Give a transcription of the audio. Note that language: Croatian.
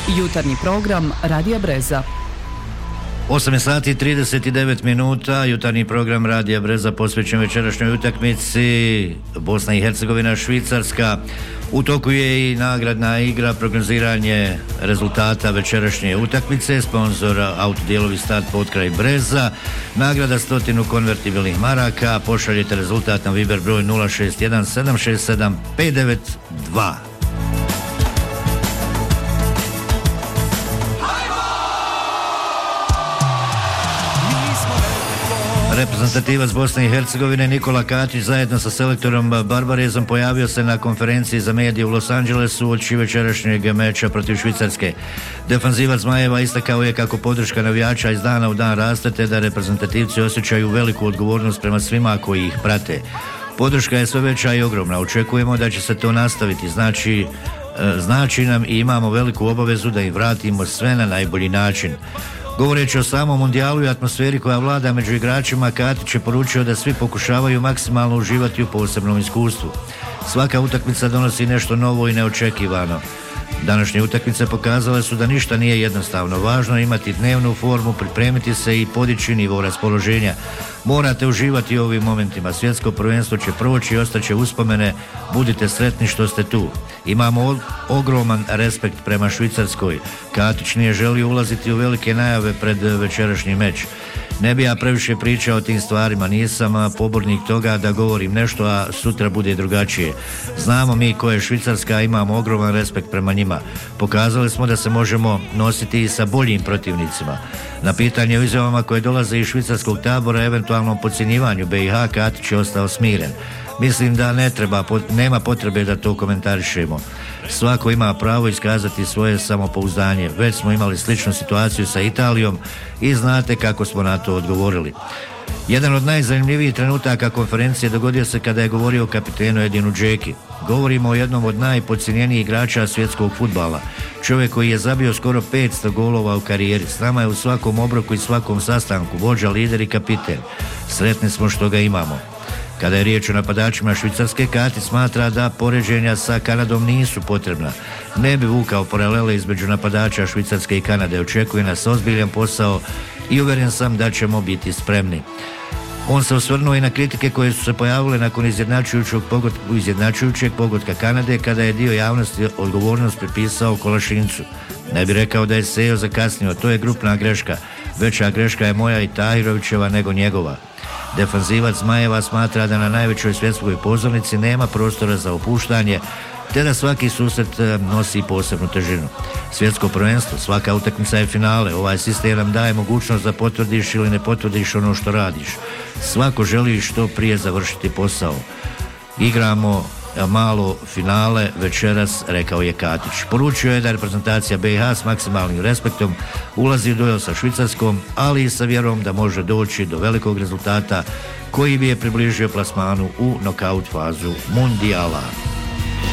Jutarnji program Radija Breza. 8 sati i 39 minuta, jutarnji program Radija Breza posvećen večerašnjoj utakmici Bosna i Hercegovina Švicarska. U toku je i nagradna igra, prognoziranje rezultata večerašnje utakmice, sponzor Autodijelovi start Potkraj Breza, nagrada 100 konvertibilnih maraka, pošaljite rezultat na Viber broj 061 767 592. Reprezentativac Bosne i Hercegovine Nikola Katić zajedno sa selektorom Barbarezom pojavio se na konferenciji za medije u Los Angelesu uoči večerašnjeg meča protiv Švicarske. Defanzivac Zmajeva istakao je kako podrška navijača iz dana u dan raste te da reprezentativci osjećaju veliku odgovornost prema svima koji ih prate. Podrška je sve veća i ogromna. Očekujemo da će se to nastaviti. Znači nam i imamo veliku obavezu da im vratimo sve na najbolji način. Govoreći o samom mundijalu i atmosferi koja vlada među igračima, Katić je poručio da svi pokušavaju maksimalno uživati u posebnom iskustvu. Svaka utakmica donosi nešto novo i neočekivano. Današnje utakmice pokazale su da ništa nije jednostavno. Važno je imati dnevnu formu, pripremiti se i podići nivo raspoloženja. Morate uživati u ovim momentima. Svjetsko prvenstvo će proći i ostaće uspomene. Budite sretni što ste tu. Imamo ogroman respekt prema Švicarskoj. Katić nije želio ulaziti u velike najave pred večerašnji meč. Ne bi ja previše pričao o tim stvarima, nisam pobornik toga da govorim nešto, a sutra bude drugačije. Znamo mi ko je Švicarska, imamo ogroman respekt prema njima. Pokazali smo da se možemo nositi i sa boljim protivnicima. Na pitanje o izjavama koje dolaze iz švicarskog tabora, eventualnom podcjenjivanju BiH, Katić je ostao smiren. Mislim da nema potrebe da to komentarišemo. Svako ima pravo iskazati svoje samopouzdanje. Već smo imali sličnu situaciju sa Italijom i znate kako smo na to odgovorili. Jedan od najzanimljivijih trenutaka konferencije dogodio se kada je govorio o kapitenu Edinu Džeki. Govorimo o jednom od najpodcijenjenijih igrača svjetskog fudbala. Čovjek koji je zabio skoro 500 golova u karijeri. S nama je u svakom obroku i svakom sastanku, vođa, lider i kapiten. Sretni smo što ga imamo. Kada je riječ o napadačima Švicarske, Katić smatra da poređenja sa Kanadom nisu potrebna. Ne bi vukao paralele između napadača Švicarske i Kanade. Očekuje nas ozbiljan posao i uvjeren sam da ćemo biti spremni. On se osvrnuo i na kritike koje su se pojavile nakon izjednačujućeg pogotka Kanade, kada je dio javnosti odgovornost pripisao Kolašincu. Ne bi rekao da je Sejo zakasnio, to je grupna greška. Veća greška je moja i Tahirovićeva nego njegova. Defanzivac Zmajeva smatra da na najvećoj svjetskoj pozornici nema prostora za opuštanje, te da svaki susret nosi posebnu težinu. Svjetsko prvenstvo, svaka utakmica je finale. Ovaj sistem nam daje mogućnost da potvrdiš ili ne potvrdiš ono što radiš. Svako želi što prije završiti posao. Igramo malo finale večeras, rekao je Katić. Poručio je da reprezentacija BiH s maksimalnim respektom ulazi u duel sa Švicarskom, ali i sa vjerom da može doći do velikog rezultata koji bi je približio plasmanu u nokaut fazu mundijala.